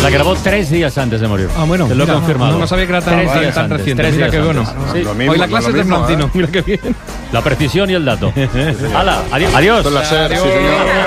La grabó 3 días antes de morir. Ah, bueno. Te lo he confirmado. No sabía que era tan reciente. 3 Mira días qué bueno. antes. Sí. Hoy la clase es de Francino. Mira qué bien. La precisión y el dato. ¡Hala! Adiós. Con la SER, sí, señor.